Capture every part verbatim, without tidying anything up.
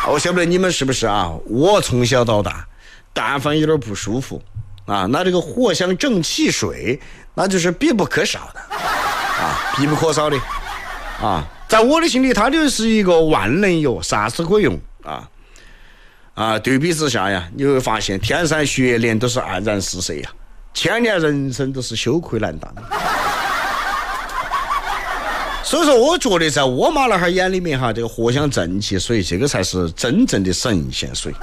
我晓不得你们是不是啊？我从小到大，但凡有点不舒服啊，那这个藿香正气水那就是必不可少的啊，必不可少的啊。在我的心里，它就是一个万能油，啥时可以用啊啊！对比之下呀，你会发现天山雪莲都是黯然失色呀，千年人生都是羞愧难当。所以说，我觉得在我妈那哈眼里面哈，这个藿香正气水，这个才是真正的神仙水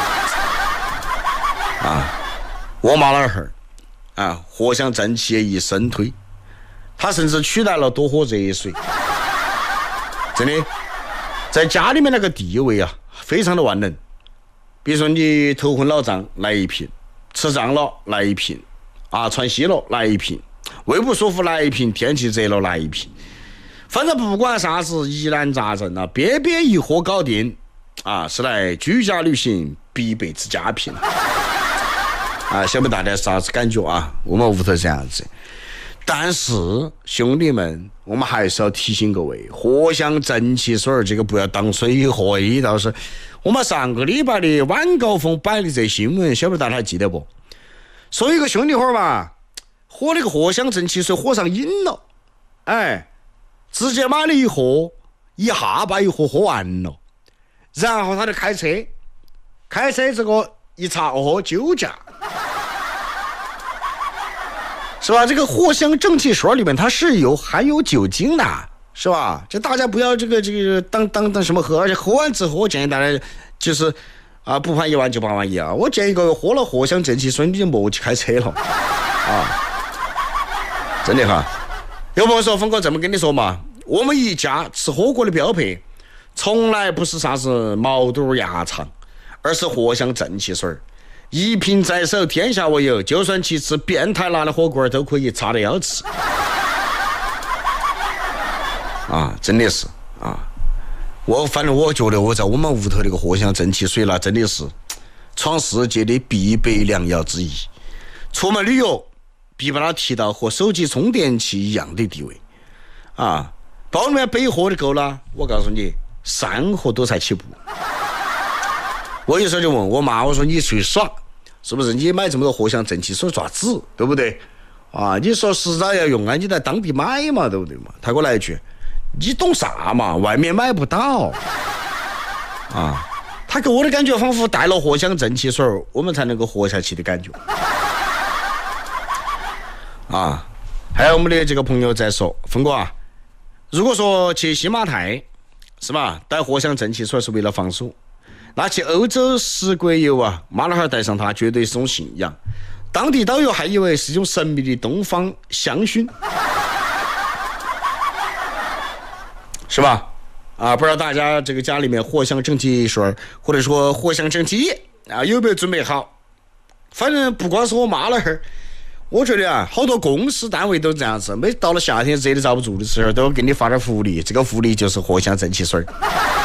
啊！我妈那哈啊，藿香正气一生推，她甚至取代了多喝热水。真的，在家里面那个地位啊，非常的万能。比如说你头昏脑胀来一瓶，吃胀了来一瓶，啊喘息了来一瓶，胃不舒服来一瓶，天气热了来一瓶。反正不管啥子疑难杂症啊，憋憋一喝搞定啊，是来居家旅行必备之佳品啊！晓不得大家啥子感觉啊？我们屋头这样子。但是兄弟们，我们还是要提醒各位，藿香正气水这个不要当水喝。倒是我们上个礼拜的晚高峰摆的这新闻，晓不得大家还记得不？说一个兄弟伙嘛，喝那个藿香正气水喝上瘾了，哎，直接买了一盒，一下把一盒喝完了，然后他就开车，开车这个一查，哦，酒驾。是吧？这个藿香正气水里面它是有含有酒精的，是吧？这大家不要这个这个当当当什么喝，而且喝完之后，我建议大家就是啊，不判一万就八万一啊！我建议各位喝了藿香正气水，你就莫去开车了啊！真的哈。有朋友说，峰哥这么跟你说嘛，我们一家吃火锅的标配，从来不是啥子毛肚鸭肠，而是藿香正气水。一瓶在手，天下为有，就算去吃变态辣的火锅都可以插着腰吃啊！真的是啊！我反正我觉得我在我们屋头那个藿香正气水啦，真的是闯世界的必备良药之一。出门旅游必把它提到和手机充电器一样的地位啊！包里面背货的够了，我告诉你，三盒都才起步。我有时候就问我妈，我说你出去耍是不是你买这么多藿香正气水爪子，对不对啊？你说实在要用啊，你在当地买嘛，对不对嘛？他给我来一句，你懂啥嘛？外面买不到啊！他给我的感觉仿佛带了藿香正气水，我们才能够活下去的感觉啊！还有我们的这个朋友在说，峰哥啊，如果说去新马泰是吧，带藿香正气水是为了放松。那去欧洲十国游啊，马老汉带上它绝对是种信仰，当地导游还以为是一种神秘的东方香薰，是吧？啊，不知道大家这个家里面藿香正气水或者说藿香正气液啊有没有准备好？反正不光是我妈老汉，我觉得啊，好多公司单位都这样子，每到了夏天热的遭不住的时候，都给你发点福利，这个福利就是藿香正气水。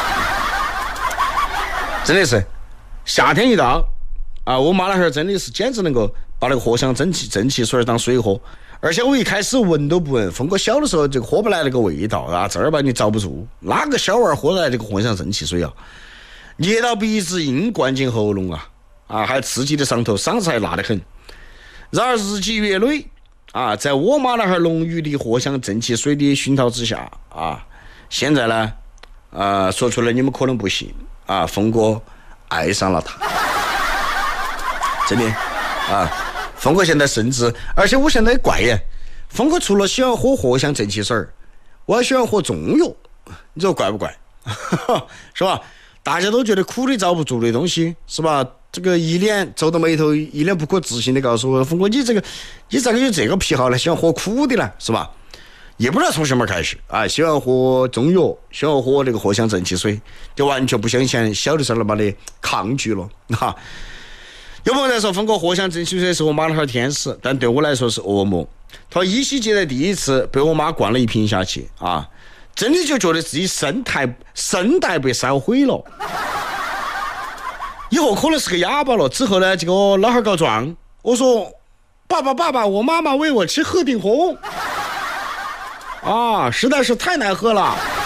真的是夏天一到啊，我妈那会儿真的是简直能够把那个藿香正气正气水当水喝，而且我一开始闻都不闻，峰哥小的时候这个喝不来那个味道啊，这儿把你遭不住，哪个小娃喝来这个藿香正气水啊，捏到鼻子硬灌进喉咙啊啊，还刺激的上头，嗓子还辣得很。然而日积月累啊，在我妈那会儿浓郁的藿香正气水的熏陶之下啊，现在呢呃说出来你们可能不信啊，峰哥爱上了他，真的啊！峰哥现在甚至，而且我现在怪耶，峰哥除了喜欢喝藿香正气水，我还喜欢喝中药，你说怪不怪？是吧？大家都觉得苦的遭不住的东西，是吧？这个一脸皱着眉头，一脸不可置信的告诉我，峰哥你这个你咋个有这个癖好呢？喜欢喝苦的呢，是吧？也不知道从什么开始啊，喜欢喝中药，喜欢喝这个藿香正气水，就完全不像以前小的时候那么的抗拒了哈。有朋友在说，峰哥藿香正气水是我妈那哈天使，但对我来说是恶魔。他依稀记得第一次被我妈灌了一瓶下去啊，真的就觉得自己声带声带被烧毁了，以后可能是个哑巴了。之后呢，这个老汉告状，我说爸爸爸爸，我妈妈喂我吃鹤顶红。啊，实在是太难喝了。